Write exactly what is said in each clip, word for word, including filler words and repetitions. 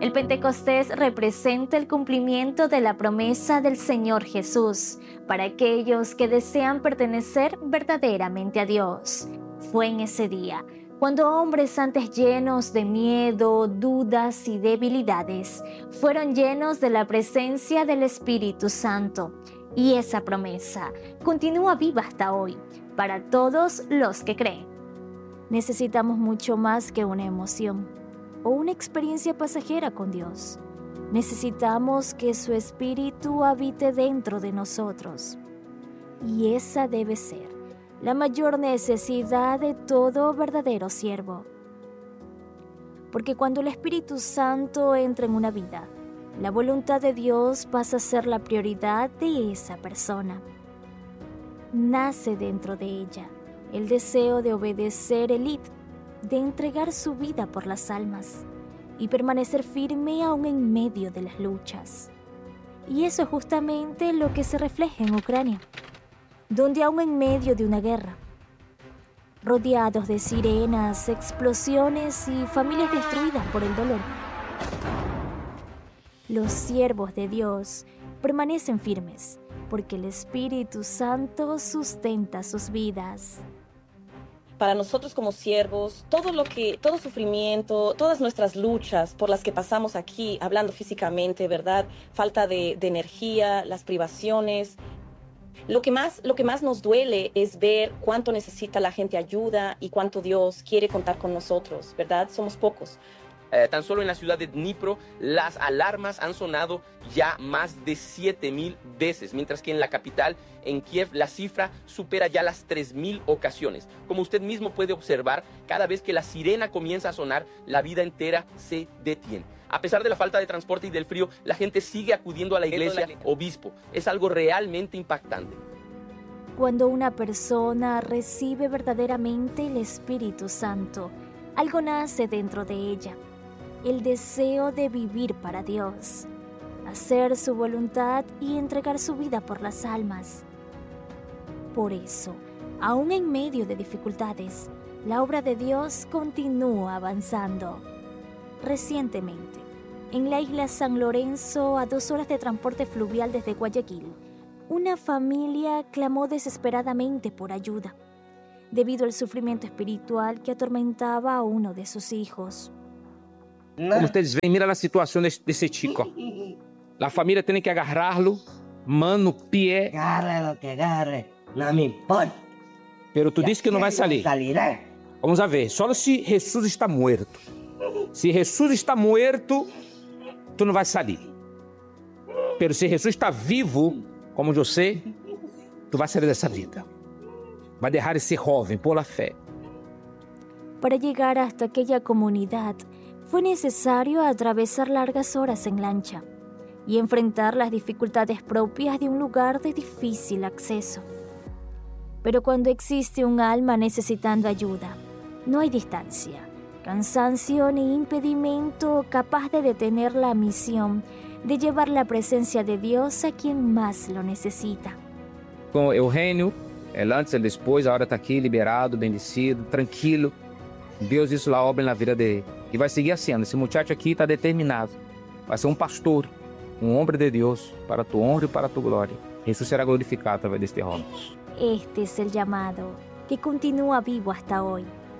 El Pentecostés representa el cumplimiento de la promesa del Señor Jesús para aquellos que desean pertenecer verdaderamente a Dios. Fue en ese día cuando hombres antes llenos de miedo, dudas y debilidades fueron llenos de la presencia del Espíritu Santo. Y esa promesa continúa viva hasta hoy para todos los que creen. Necesitamos mucho más que una emoción o una experiencia pasajera con Dios. Necesitamos que su Espíritu habite dentro de nosotros. Y esa debe ser la mayor necesidad de todo verdadero siervo. Porque cuando el Espíritu Santo entra en una vida, la voluntad de Dios pasa a ser la prioridad de esa persona. Nace dentro de ella el deseo de obedecer el id, de entregar su vida por las almas y permanecer firme aún en medio de las luchas. Y eso es justamente lo que se refleja en Ucrania, donde aún en medio de una guerra, rodeados de sirenas, explosiones y familias destruidas por el dolor, los siervos de Dios permanecen firmes, porque el Espíritu Santo sustenta sus vidas. Para nosotros como siervos, todo lo que, todo sufrimiento, todas nuestras luchas por las que pasamos aquí, hablando físicamente, ¿verdad? Falta de, de energía, las privaciones. Lo que más, lo que más nos duele es ver cuánto necesita la gente ayuda y cuánto Dios quiere contar con nosotros, ¿verdad? Somos pocos. Eh, tan solo en la ciudad de Dnipro, las alarmas han sonado ya más de siete mil veces, mientras que en la capital, en Kiev, la cifra supera ya las tres mil ocasiones. Como usted mismo puede observar, cada vez que la sirena comienza a sonar, la vida entera se detiene. A pesar de la falta de transporte y del frío, la gente sigue acudiendo a la iglesia obispo. Es algo realmente impactante. Cuando una persona recibe verdaderamente el Espíritu Santo, algo nace dentro de ella. El deseo de vivir para Dios, hacer su voluntad y entregar su vida por las almas. Por eso, aún en medio de dificultades, la obra de Dios continúa avanzando. Recientemente, en la isla San Lorenzo, a dos horas de transporte fluvial desde Guayaquil, una familia clamó desesperadamente por ayuda, debido al sufrimiento espiritual que atormentaba a uno de sus hijos. Como ustedes ven, mira la situación de, de ese chico. La familia tiene que agarrarlo, mano, pie. Agarre lo que agarre, no me importa. Pero tú dices que no va a salir. Salirá. Vamos a ver, solo si Jesús está muerto. Si Jesús está muerto, tú no vas a salir. Pero si Jesús está vivo, como yo sé, tú vas a salir de esa vida. Va a dejar ese joven por la fe. Para llegar hasta aquella comunidad, fue necesario atravesar largas horas en lancha y enfrentar las dificultades propias de un lugar de difícil acceso. Pero cuando existe un alma necesitando ayuda, no hay distancia, cansancio ni impedimento capaz de detener la misión de llevar la presencia de Dios a quien más lo necesita. Com Eugenio, el antes, el después, ahora está aquí liberado, bendecido, tranquilo. Deus hizo la obra en la vida de él. E vai seguir sendo. Esse muchacho aqui está determinado. Vai ser um pastor, um homem de Deus, para tu honra e para tu glória. Jesus será glorificado através deste homem. Este es el llamado que continúa vivo hasta hoy.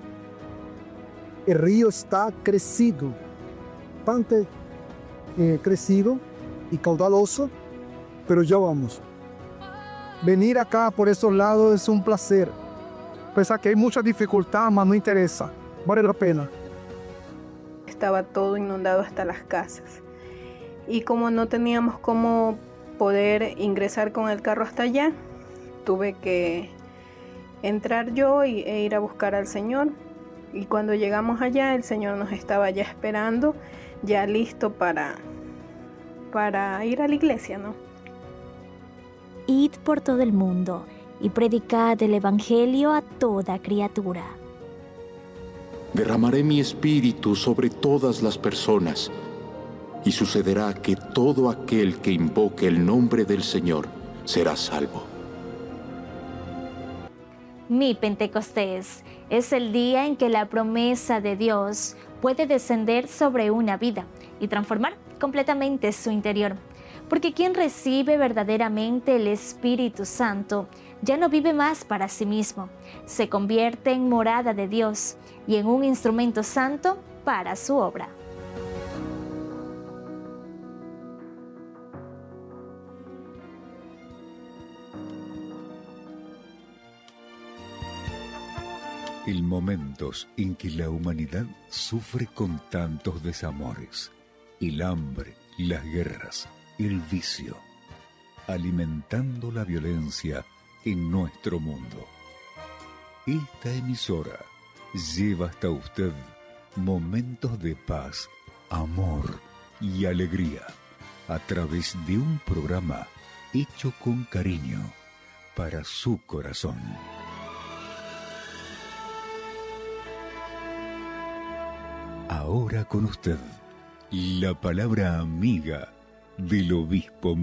El río está crecido, bastante eh, crecido y caudaloso, pero ya vamos. Venir acá por esos lados es un placer. Pese que hay mucha dificultad, mas no interesa. Vale la pena. Estaba todo inundado hasta las casas. Y como no teníamos cómo poder ingresar con el carro hasta allá, tuve que entrar yo y, e ir a buscar al Señor. Y cuando llegamos allá, el Señor nos estaba ya esperando, ya listo para, para ir a la iglesia, ¿no? Id por todo el mundo y predicad el Evangelio a toda criatura. Derramaré mi espíritu sobre todas las personas, y sucederá que todo aquel que invoque el nombre del Señor será salvo. Mi Pentecostés es el día en que la promesa de Dios puede descender sobre una vida y transformar completamente su interior. Porque quien recibe verdaderamente el Espíritu Santo ya no vive más para sí mismo, se convierte en morada de Dios y en un instrumento santo para su obra. En momentos en que la humanidad sufre con tantos desamores, el hambre, las guerras, el vicio, alimentando la violencia en nuestro mundo. Esta emisora lleva hasta usted momentos de paz, amor y alegría a través de un programa hecho con cariño para su corazón. Ahora con usted, la palabra amiga del obispo